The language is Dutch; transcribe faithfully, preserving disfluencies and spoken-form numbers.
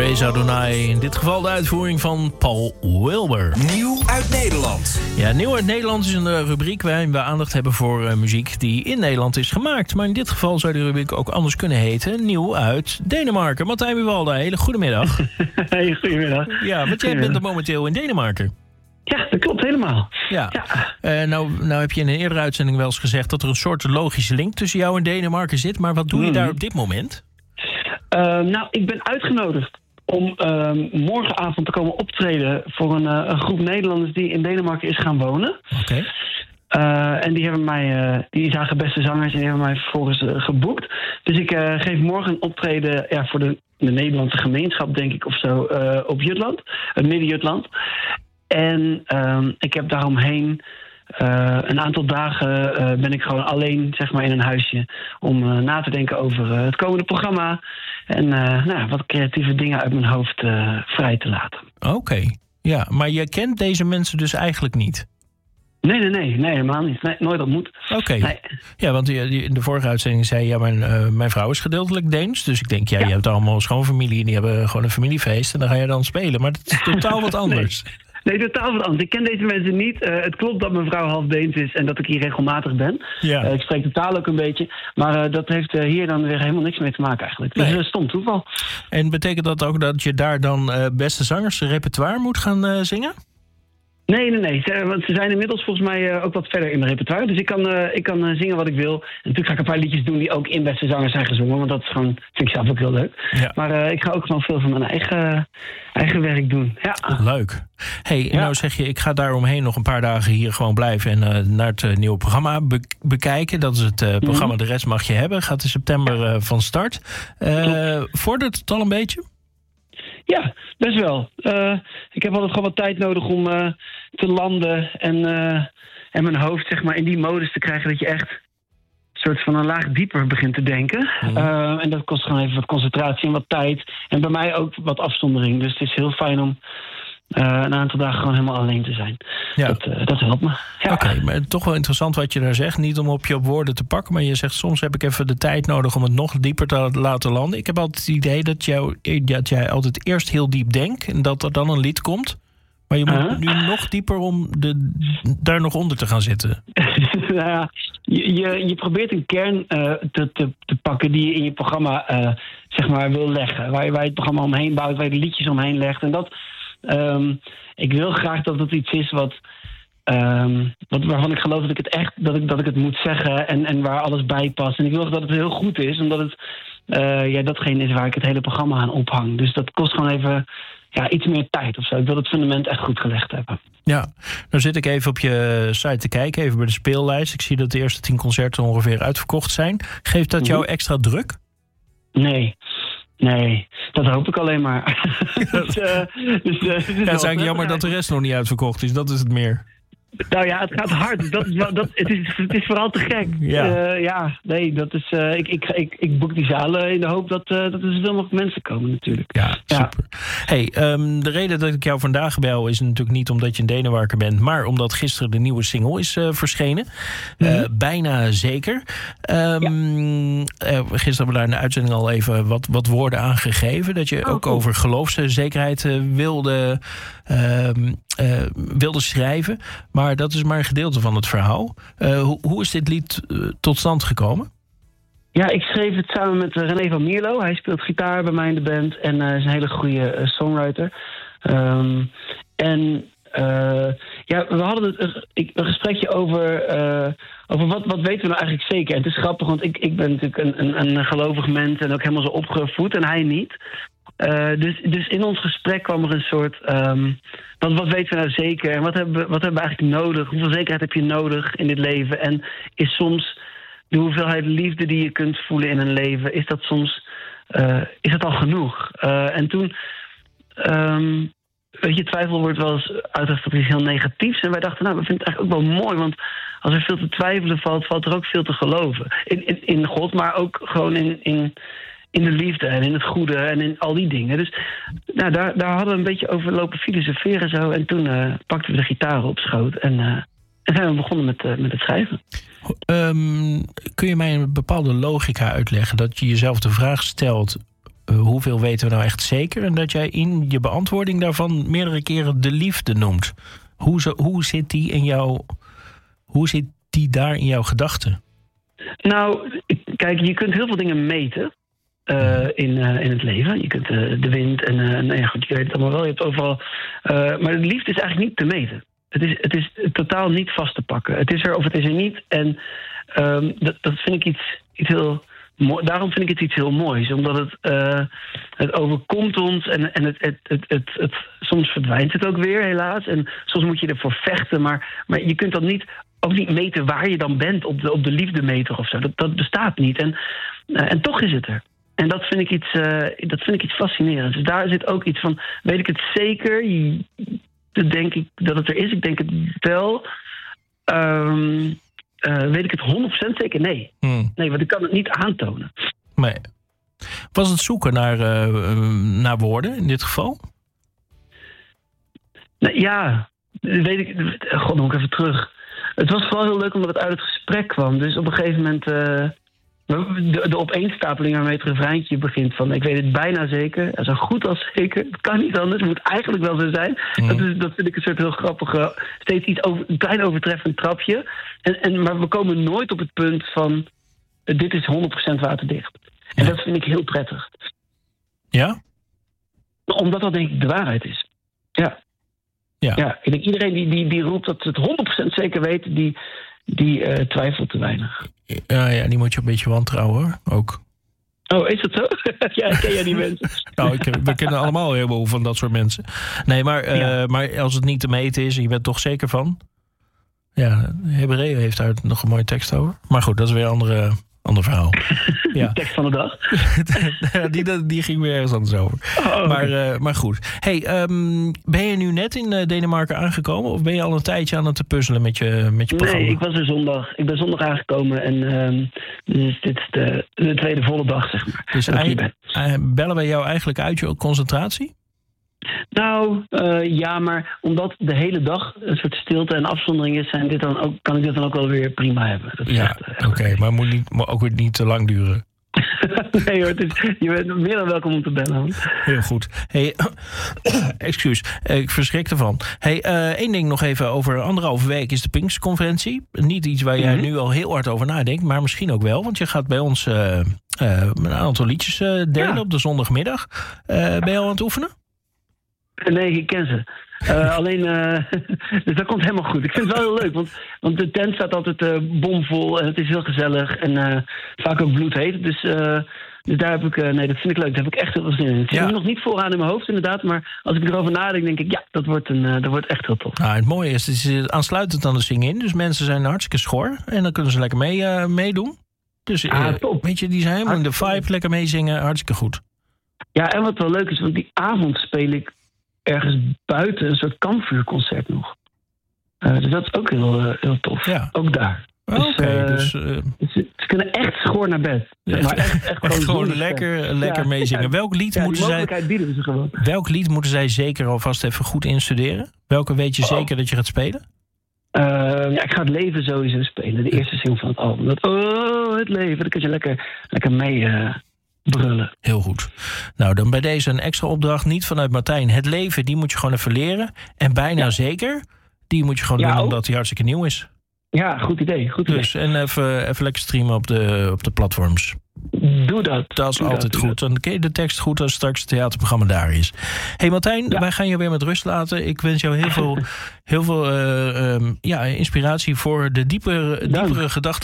Praise Adonai. In dit geval de uitvoering van Paul Wilbur. Nieuw uit Nederland. Ja, Nieuw uit Nederland is een rubriek waarin we aandacht hebben voor uh, muziek die in Nederland is gemaakt. Maar in dit geval zou die rubriek ook anders kunnen heten. Nieuw uit Denemarken. Martijn Buwalda, hele goedemiddag. Hey, goedemiddag. Ja, want jij bent er momenteel in Denemarken. Ja, dat klopt helemaal. Ja. ja. Uh, nou, nou heb je in een eerdere uitzending wel eens gezegd dat er een soort logische link tussen jou en Denemarken zit. Maar wat doe je mm. daar op dit moment? Uh, nou, ik ben uitgenodigd om uh, morgenavond te komen optreden voor een, uh, een groep Nederlanders die in Denemarken is gaan wonen. Oké. Okay. Uh, en die hebben mij, uh, die zagen beste zangers en die hebben mij vervolgens uh, geboekt. Dus ik uh, geef morgen een optreden ja, voor de, de Nederlandse gemeenschap, denk ik, of zo, uh, op Jutland, het Midden-Jutland. En uh, ik heb daaromheen uh, een aantal dagen uh, ben ik gewoon alleen, zeg maar, in een huisje om uh, na te denken over uh, het komende programma en uh, nou, wat creatieve dingen uit mijn hoofd uh, vrij te laten. Oké, okay. Ja, maar je kent deze mensen dus eigenlijk niet? Nee, nee, nee, nee, helemaal niet. Nee, nooit ontmoet. Oké. Okay. Nee. Ja, want in de vorige uitzending zei je, ja, mijn, uh, mijn vrouw is gedeeltelijk Deens. Dus ik denk, ja, ja. je hebt allemaal schoonfamilie en die hebben gewoon een familiefeest en dan ga je dan spelen. Maar dat is totaal wat anders. Nee. Nee, totaal wat anders. Ik ken deze mensen niet. Uh, het klopt dat mijn vrouw half Deens is en dat ik hier regelmatig ben. Ja. Uh, ik spreek de taal ook een beetje. Maar uh, dat heeft uh, hier dan weer helemaal niks mee te maken eigenlijk. Dus nee. uh, stom toeval. En betekent dat ook dat je daar dan uh, beste zangers repertoire moet gaan uh, zingen? Nee, nee, nee. Ze, want ze zijn inmiddels volgens mij uh, ook wat verder in mijn repertoire. Dus ik kan, uh, ik kan uh, zingen wat ik wil. En natuurlijk ga ik een paar liedjes doen die ook in beste zangers zijn gezongen. Want dat is gewoon, vind ik zelf ook heel leuk. Ja. Maar uh, ik ga ook gewoon veel van mijn eigen, uh, eigen werk doen. Ja. Leuk. Hey, ja. Nou zeg je, ik ga daaromheen nog een paar dagen hier gewoon blijven en uh, naar het uh, nieuwe programma be- bekijken. Dat is het uh, programma mm-hmm. De Rest Mag Je Hebben. Gaat in september uh, van start. Uh, vordert het al een beetje? Ja, best wel. Uh, ik heb altijd gewoon wat tijd nodig om uh, te landen en, uh, en mijn hoofd, zeg maar, in die modus te krijgen dat je echt een soort van een laag dieper begint te denken. Mm. Uh, en dat kost gewoon even wat concentratie en wat tijd. En bij mij ook wat afzondering. Dus het is heel fijn om uh, een aantal dagen gewoon helemaal alleen te zijn. Ja. Dat, uh, dat helpt me. Ja. Oké, okay, maar toch wel interessant wat je daar zegt. Niet om op je op woorden te pakken, maar je zegt soms heb ik even de tijd nodig om het nog dieper te laten landen. Ik heb altijd het idee dat, jou, dat jij altijd eerst heel diep denkt en dat er dan een lied komt. Maar je moet uh-huh. nu nog dieper om de, daar nog onder te gaan zitten. nou ja, je, je, je probeert een kern uh, te, te, te pakken die je in je programma uh, zeg maar wil leggen. Waar je, waar je het programma omheen bouwt, waar je de liedjes omheen legt. En dat, um, ik wil graag dat het iets is wat, um, wat waarvan ik geloof dat ik het echt dat ik, dat ik het moet zeggen en, en waar alles bij past. En ik wil dat het heel goed is, omdat het uh, ja, datgene is waar ik het hele programma aan ophang. Dus dat kost gewoon even ja, iets meer tijd of zo. Ik wil het fundament echt goed gelegd hebben. Ja, nou zit ik even op je site te kijken, even bij de speellijst. Ik zie dat de eerste tien concerten ongeveer uitverkocht zijn. Geeft dat jou extra druk? Nee. Nee, dat hoop ik alleen maar. dus, uh, dus, uh, ja, het is eigenlijk jammer dat de rest nog niet uitverkocht is. Dat is het meer. Nou ja, het gaat hard. Dat is, dat, het, is, het is vooral te gek. Ja, uh, ja nee, dat is. Uh, ik, ik, ik, ik boek die zalen in de hoop dat, uh, dat er zoveel mogelijk mensen komen, natuurlijk. Ja, super. Ja. Hey, um, de reden dat ik jou vandaag bel is natuurlijk niet omdat je in Denemarken bent, maar omdat gisteren de nieuwe single is uh, verschenen. Mm-hmm. Uh, bijna zeker. Um, ja. uh, gisteren hebben we daar in de uitzending al even wat, wat woorden aangegeven. Dat je oh, ook cool. over geloofszekerheid uh, wilde, uh, uh, wilde schrijven. Maar dat is maar een gedeelte van het verhaal. Uh, hoe, hoe is dit lied uh, tot stand gekomen? Ja, ik schreef het samen met René van Mierlo. Hij speelt gitaar bij mij in de band en uh, is een hele goede uh, songwriter. Um, en uh, ja, we hadden het, uh, een gesprekje over, uh, over wat, wat weten we nou eigenlijk zeker. En het is grappig, want ik, ik ben natuurlijk een, een, een gelovig mens en ook helemaal zo opgevoed en hij niet. Uh, dus, dus in ons gesprek kwam er een soort Um, wat, wat weten we nou zeker? En wat hebben, we, wat hebben we eigenlijk nodig? Hoeveel zekerheid heb je nodig in dit leven? En is soms de hoeveelheid liefde die je kunt voelen in een leven, is dat soms uh, is dat al genoeg? Uh, en toen, um, weet je, twijfel wordt wel eens uitgelegd tot iets heel negatiefs. En wij dachten, nou, we vinden het eigenlijk ook wel mooi, want als er veel te twijfelen valt, valt er ook veel te geloven. In, in, in God, maar ook gewoon in, in in de liefde en in het goede en in al die dingen. Dus nou, daar, daar hadden we een beetje over lopen filosoferen zo. En toen uh, pakten we de gitaar op schoot en, uh, en zijn we begonnen met, uh, met het schrijven. Um, kun je mij een bepaalde logica uitleggen dat je jezelf de vraag stelt, uh, hoeveel weten we nou echt zeker? En dat jij in je beantwoording daarvan meerdere keren de liefde noemt. Hoe, zo, hoe zit die in jou, hoe zit die daar in jouw gedachten? Nou, kijk, je kunt heel veel dingen meten uh, in, uh, in het leven. Je kunt uh, de wind en, uh, nou ja, goed, je weet het allemaal wel. Je hebt overal. Uh, maar de liefde is eigenlijk niet te meten. Het is, het is totaal niet vast te pakken. Het is er of het is er niet. En um, dat, dat vind ik iets, iets heel mooi. Daarom vind ik het iets heel moois. Omdat het, uh, het overkomt ons en, en het, het, het, het, het, soms verdwijnt het ook weer, helaas. En soms moet je ervoor vechten. Maar, maar je kunt dat niet, ook niet meten waar je dan bent op de, op de liefdemeter of zo. Dat, dat bestaat niet. En, uh, en toch is het er. En dat vind ik iets, uh, dat vind ik iets fascinerends. Dus daar zit ook iets van, weet ik het zeker? Dan denk ik dat het er is. Ik denk het wel. Um, uh, weet ik het honderd procent zeker? Nee. Hmm. Nee, want ik kan het niet aantonen. Nee. Was het zoeken naar, uh, naar woorden in dit geval? Nou, ja, weet ik. God, dan moet ik even terug. Het was vooral heel leuk omdat het uit het gesprek kwam. Dus op een gegeven moment... Uh, De, de opeenstapeling waarmee het refreintje begint van... ik weet het bijna zeker, zo goed als zeker. Het kan niet anders, het moet eigenlijk wel zo zijn. Mm. Dat, is, dat vind ik een soort heel grappige... steeds iets over, een klein overtreffend trapje. En, en, maar we komen nooit op het punt van... dit is honderd procent waterdicht. En ja. Dat vind ik heel prettig. Ja? Omdat dat denk ik de waarheid is. Ja. Ja, ja ik denk iedereen die, die, die roept dat ze het honderd procent zeker weet... die, die uh, twijfelt te weinig. Ja, ja, die moet je een beetje wantrouwen, hoor. Ook. Oh, is dat zo? Ja, ken jij die mensen? Nou, ik, we kennen allemaal heel veel van dat soort mensen. Nee, maar, uh, ja. maar als het niet te meten is en je bent toch zeker van... Ja, Hebreeën heeft daar nog een mooie tekst over. Maar goed, dat is weer een andere, ander verhaal. Ja. De tekst van de dag? die, die ging weer ergens anders over. Oh, okay. maar, uh, maar goed. Hey, um, ben je nu net in uh, Denemarken aangekomen? Of ben je al een tijdje aan het puzzelen met je, met je programma? Nee, ik was er zondag. Ik ben zondag aangekomen. En um, dus dit is de, de tweede volle dag, zeg maar. Dus ei, bellen wij jou eigenlijk uit je concentratie? Nou, uh, ja, maar omdat de hele dag een soort stilte en afzondering is... Zijn dit dan ook, kan ik dit dan ook wel weer prima hebben. Dat ja, uh, oké, okay, maar moet niet, maar ook weer niet te lang duren. Nee hoor, het is, je bent meer dan welkom om te bellen. Heel goed. Hey, excuus, ik verschrik ervan. Hey, uh, één ding nog even over anderhalve week is de Pinksterconferentie. Niet iets waar jij mm-hmm. nu al heel hard over nadenkt, maar misschien ook wel. Want je gaat bij ons uh, uh, een aantal liedjes uh, delen ja. op de zondagmiddag. Uh, ben je al aan het oefenen? Nee, ik ken ze. Uh, alleen, uh, dus dat komt helemaal goed. Ik vind het wel heel leuk, want, want de tent staat altijd uh, bomvol en het is heel gezellig en uh, vaak ook bloedheet. Dus, uh, dus daar heb ik, uh, nee, dat vind ik leuk. Daar heb ik echt heel veel zin in. Het zit ja. nog niet vooraan in mijn hoofd inderdaad, maar als ik erover nadenk, denk ik, ja, dat wordt, een, uh, dat wordt echt heel tof. Nou, het mooie is, het is aansluitend aan de Sing-In, dus mensen zijn hartstikke schor en dan kunnen ze lekker mee, uh, meedoen. Dus uh, ah, top. Weet je, die zijn helemaal in de vibe, lekker meezingen, hartstikke goed. Ja, en wat wel leuk is, want die avond speel ik ergens buiten een soort kampvuurconcert nog. Uh, dus dat is ook heel, uh, heel tof. Ja. Ook daar. Oh, dus, okay, uh, dus, uh, ze, ze kunnen echt schoor naar bed. Zeg maar echt, echt, echt gewoon lekker, lekker ja, meezingen. Ja, welk lied, ja, moeten zij, bieden ze gewoon. welk lied moeten zij zeker alvast even goed instuderen? Welke weet je oh. zeker dat je gaat spelen? Uh, ja, ik ga Het Leven sowieso spelen. De eerste single van het album. Dat, oh, het leven. Dan kun je lekker, lekker mee... Uh, brullen. Heel goed. Nou, dan bij deze een extra opdracht. Niet vanuit Martijn. Het leven, die moet je gewoon even leren. En bijna ja. zeker, die moet je gewoon ja, doen omdat hij hartstikke nieuw is. Ja, goed idee. Goed dus, idee. En even, even lekker streamen op de, op de platforms. Doe dat. Dat is Doe altijd dat, goed. Dan ken je de tekst goed als straks het theaterprogramma daar is. Hey Martijn, ja. wij gaan je weer met rust laten. Ik wens jou heel veel, heel veel uh, um, ja, inspiratie voor de diepere, diepere gedachten